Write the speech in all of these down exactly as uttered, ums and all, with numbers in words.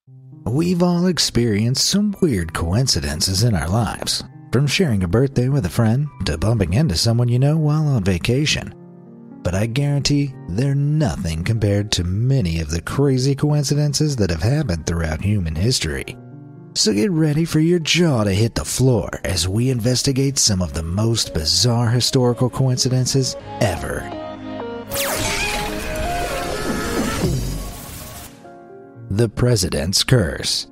We've all experienced some weird coincidences in our lives, from sharing a birthday with a friend to bumping into someone you know while on vacation. But I guarantee they're nothing compared to many of the crazy coincidences that have happened throughout human history. So get ready for your jaw to hit the floor as we investigate some of the most bizarre historical coincidences ever. The President's Curse.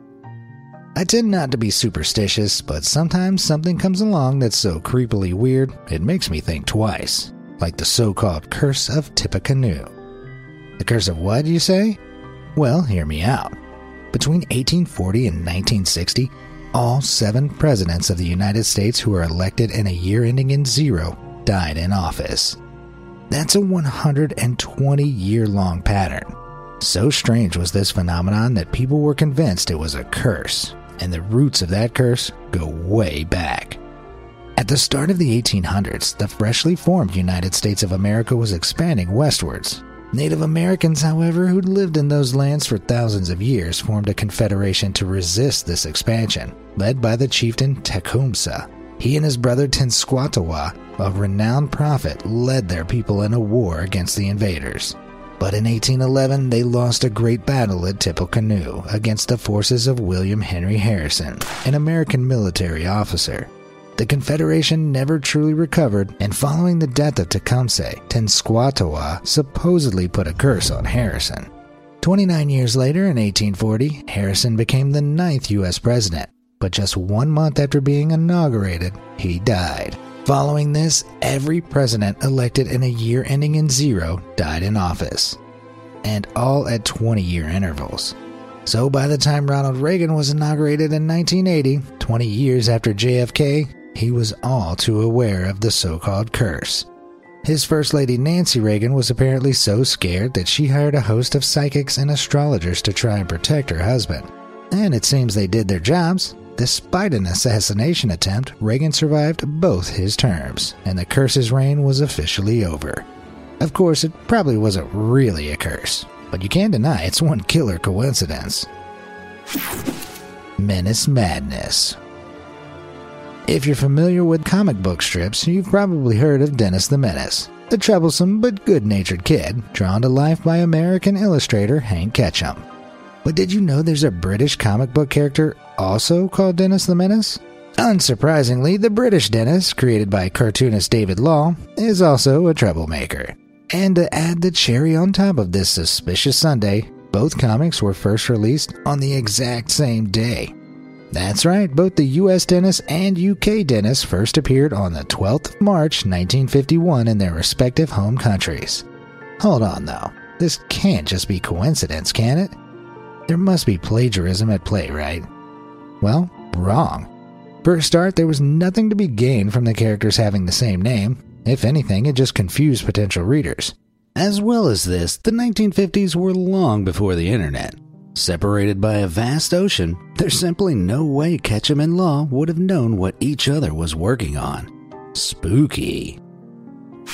I tend not to be superstitious, but sometimes something comes along that's so creepily weird it makes me think twice. Like the so-called Curse of Tippecanoe. The curse of what, you say? Well, hear me out. Between eighteen forty and nineteen sixty, all seven presidents of the United States who were elected in a year ending in zero died in office. That's a one hundred twenty year long pattern. So strange was this phenomenon that people were convinced it was a curse, and the roots of that curse go way back. At the start of the eighteen hundreds, the freshly formed United States of America was expanding westwards. Native Americans, however, who'd lived in those lands for thousands of years, formed a confederation to resist this expansion, led by the chieftain Tecumseh. He and his brother Tenskwatawa, a renowned prophet, led their people in a war against the invaders. But in eighteen eleven, they lost a great battle at Tippecanoe against the forces of William Henry Harrison, an American military officer. The Confederation never truly recovered, and following the death of Tecumseh, Tenskwatawa supposedly put a curse on Harrison. twenty-nine years later, in eighteen forty, Harrison became the ninth U S president, but just one month after being inaugurated, he died. Following this, every president elected in a year ending in zero died in office, and all at twenty year intervals. So by the time Ronald Reagan was inaugurated in nineteen eighty, twenty years after J F K, he was all too aware of the so-called curse. His First Lady Nancy Reagan was apparently so scared that she hired a host of psychics and astrologers to try and protect her husband. And it seems they did their jobs. Despite an assassination attempt, Reagan survived both his terms, and the curse's reign was officially over. Of course, it probably wasn't really a curse, but you can't deny it's one killer coincidence. Menace Madness. If you're familiar with comic book strips, you've probably heard of Dennis the Menace, the troublesome but good-natured kid drawn to life by American illustrator Hank Ketchum. But did you know there's a British comic book character also called Dennis the Menace? Unsurprisingly, the British Dennis, created by cartoonist David Law, is also a troublemaker. And to add the cherry on top of this suspicious Sunday, both comics were first released on the exact same day. That's right, both the U S Dennis and U K Dennis first appeared on the twelfth of March nineteen fifty-one in their respective home countries. Hold on though, this can't just be coincidence, can it? There must be plagiarism at play, right? Well, wrong. For a start, there was nothing to be gained from the characters having the same name. If anything, it just confused potential readers. As well as this, the nineteen fifties were long before the internet. Separated by a vast ocean, there's simply no way Ketchum and Law would have known what each other was working on. Spooky.